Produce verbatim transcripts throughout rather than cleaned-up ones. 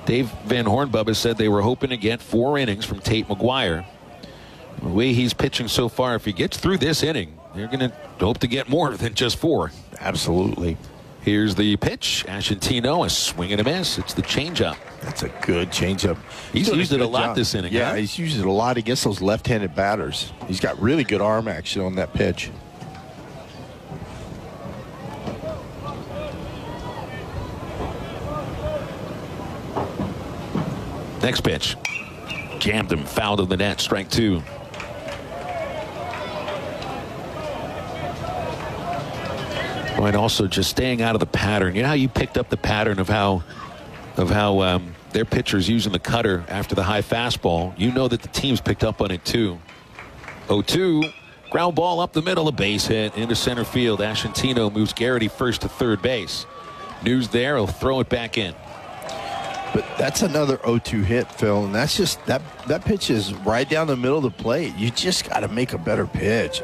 Dave Van Horn, Bubba, said they were hoping to get four innings from Tate McGuire. The way he's pitching so far, if he gets through this inning, they're going to hope to get more than just four. Absolutely. Here's the pitch. Ashantino, a swing and a miss. It's the changeup. That's a good changeup. He's, he's used it a lot job. this inning. Yeah, huh? he's used it a lot against those left-handed batters. He's got really good arm action on that pitch. Next pitch. Jammed him, fouled in the net, strike two. Oh, and also just staying out of the pattern. You know how you picked up the pattern of how of how um, their pitcher's using the cutter after the high fastball? You know that the team's picked up on it too. oh two, ground ball up the middle, a base hit into center field. Ashantino moves Garrity first to third base. News there, he'll throw it back in. But that's another oh two hit, Phil, and that's just that that pitch is right down the middle of the plate. You just got to make a better pitch.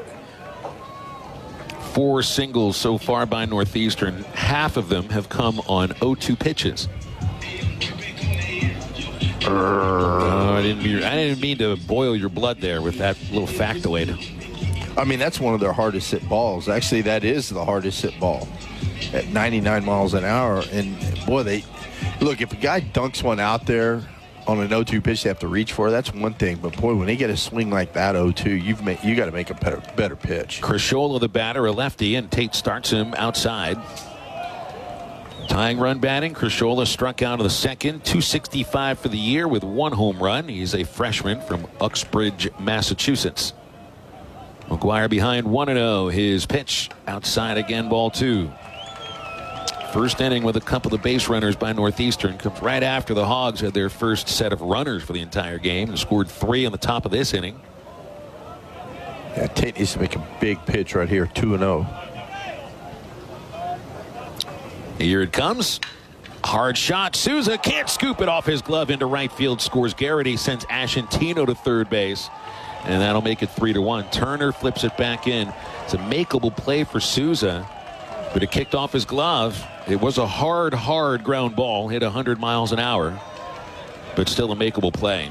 Four singles so far by Northeastern. Half of them have come on oh two pitches. Oh, I didn't mean, I didn't mean to boil your blood there with that little factoid. I mean, that's one of their hardest hit balls. Actually, that is the hardest hit ball at ninety-nine miles an hour. And boy, they look, if a guy dunks one out there on an oh two pitch they have to reach for, that's one thing. But boy, when they get a swing like that oh two, you've made, you got to make a better better pitch. Crisciola, the batter, a lefty, and Tate starts him outside. Tying run batting. Crisciola struck out of the second. two sixty-five for the year with one home run. He's a freshman from Uxbridge, Massachusetts. McGuire behind one and oh. His pitch outside again, ball two. First inning with a couple of base runners by Northeastern comes right after the Hogs had their first set of runners for the entire game and scored three on the top of this inning. Yeah, Tate needs to make a big pitch right here, two and oh. Here it comes. Hard shot. Souza can't scoop it off his glove into right field. Scores Garrity, sends Ashantino to third base. And that'll make it three to one. Turner flips it back in. It's a makeable play for Souza, but it kicked off his glove. It was a hard, hard ground ball. Hit one hundred miles an hour, but still a makeable play.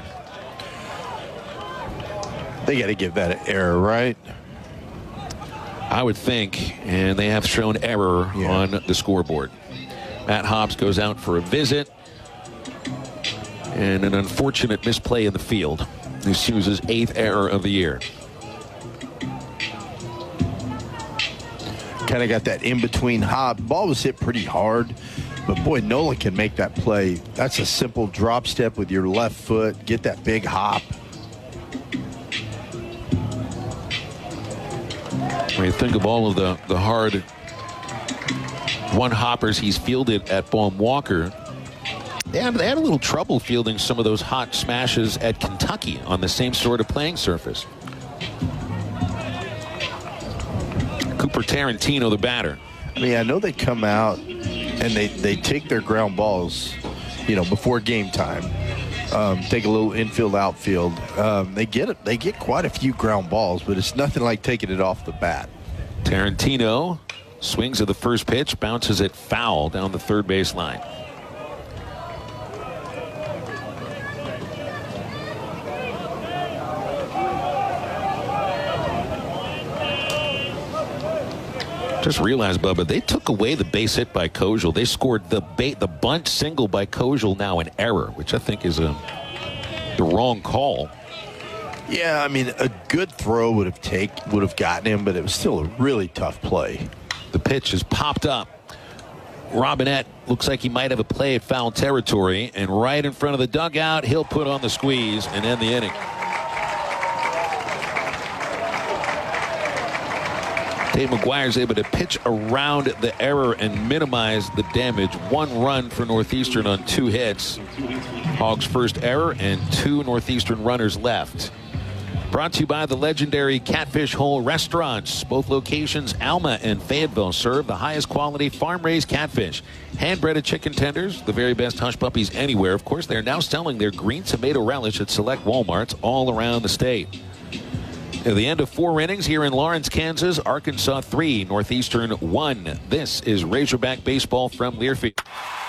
They got to give that an error, right? I would think, and they have shown error yeah. on the scoreboard. Matt Hobbs goes out for a visit, and an unfortunate misplay in the field. This is his eighth error of the year. Kind of got that in-between hop. Ball was hit pretty hard, but boy, Nolan can make that play. That's a simple drop step with your left foot. Get that big hop. When you think of all of the, the hard one-hoppers he's fielded at Baum Walker, they had, they had a little trouble fielding some of those hot smashes at Kentucky on the same sort of playing surface. Cooper Tarantino, the batter. I mean, I know they come out and they, they take their ground balls, you know, before game time. Um, take a little infield, outfield. Um, they get it. They get quite a few ground balls, but it's nothing like taking it off the bat. Tarantino swings at the first pitch, bounces it foul down the third base line. Just realized, Bubba, they took away the base hit by Kojal. They scored the bait, the bunt single by Kojal, now an error, which I think is a the wrong call. Yeah, I mean, a good throw would have take would have gotten him, but it was still a really tough play. The pitch is popped up. Robinette looks like he might have a play at foul territory, and right in front of the dugout, he'll put on the squeeze and end the inning. Tate McGuire's able to pitch around the error and minimize the damage. One run for Northeastern on two hits. Hogs' first error and two Northeastern runners left. Brought to you by the legendary Catfish Hole Restaurants. Both locations, Alma and Fayetteville, serve the highest quality farm-raised catfish. Hand-breaded chicken tenders, the very best hush puppies anywhere. Of course, they're now selling their green tomato relish at select Walmarts all around the state. At the end of four innings here in Lawrence, Kansas, Arkansas three, Northeastern one. This is Razorback Baseball from Learfield.